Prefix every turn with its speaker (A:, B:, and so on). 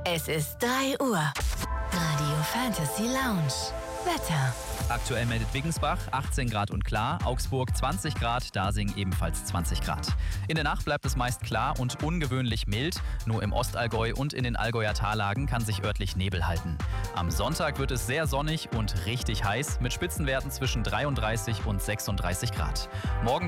A: Es ist 3 Uhr. Radio Fantasy Lounge. Wetter.
B: Aktuell meldet Wiggensbach 18 Grad und klar, Augsburg 20 Grad, Dasing ebenfalls 20 Grad. In der Nacht bleibt es meist klar und ungewöhnlich mild. Nur im Ostallgäu und in den Allgäuer Tallagen kann sich örtlich Nebel halten. Am Sonntag wird es sehr sonnig und richtig heiß mit Spitzenwerten zwischen 33 und 36 Grad. Morgen